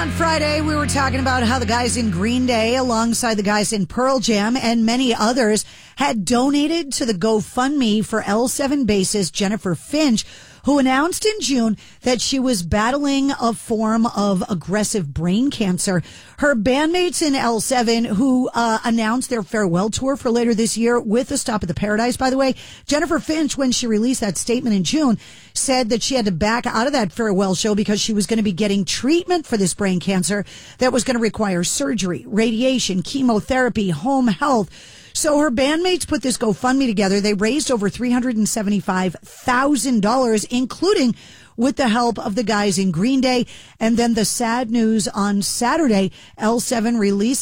On Friday, we were talking about how the guys in Green Day, alongside the guys in Pearl Jam and many others, had donated to the GoFundMe for L7 bassist Jennifer Finch, who announced in June that she was battling a form of aggressive brain cancer. Her bandmates in L7, who announced their farewell tour for later this year with a stop at the Paradise, by the way, Jennifer Finch, when she released that statement in June, said that she had to back out of that farewell show because she was going to be getting treatment for this brain cancer that was going to require surgery, radiation, chemotherapy, home health. So her bandmates put this GoFundMe together. They raised over $375,000, including with the help of the guys in Green Day. And then the sad news on Saturday, L7 released